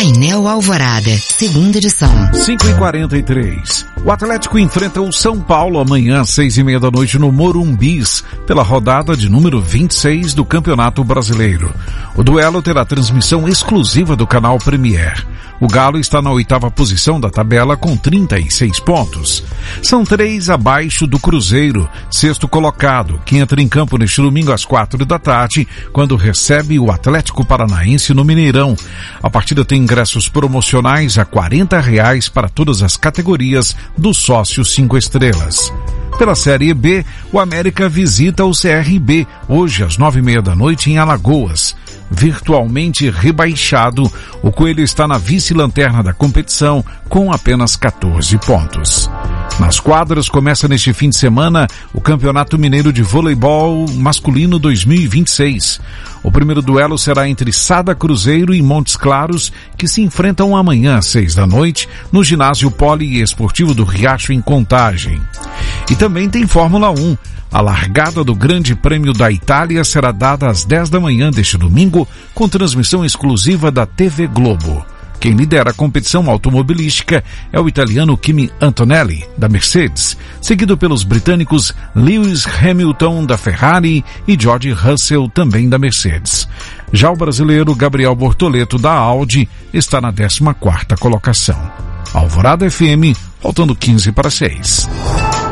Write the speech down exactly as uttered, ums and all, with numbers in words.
Painel Alvorada, segunda edição. cinco e quarenta e três. O Atlético enfrenta o São Paulo amanhã às seis e meia da noite no Morumbis, pela rodada de número vinte e seis do Campeonato Brasileiro. O duelo terá transmissão exclusiva do canal Premier. O Galo está na oitava posição da tabela com trinta e seis pontos. São três abaixo do Cruzeiro, sexto colocado, que entra em campo neste domingo às quatro da tarde, quando recebe o Atlético Paranaense no Mineirão. A partida tem ingressos promocionais a quarenta reais para todas as categorias do sócio cinco estrelas. Pela Série B, o América visita o C R B, hoje às nove e meia da noite em Alagoas. Virtualmente rebaixado, o Coelho está na vice-lanterna da competição com apenas quatorze pontos. Nas quadras começa neste fim de semana o Campeonato Mineiro de Voleibol Masculino dois mil e vinte e seis. O primeiro duelo será entre Sada Cruzeiro e Montes Claros, que se enfrentam amanhã às seis da noite no ginásio poliesportivo do Riacho em Contagem. E também tem Fórmula um. A largada do Grande Prêmio da Itália será dada às dez da manhã deste domingo, com transmissão exclusiva da T V Globo. Quem lidera a competição automobilística é o italiano Kimi Antonelli, da Mercedes, seguido pelos britânicos Lewis Hamilton, da Ferrari, e George Russell, também da Mercedes. Já o brasileiro Gabriel Bortoleto, da Audi, está na décima quarta colocação. Alvorada F M, faltando quinze para seis.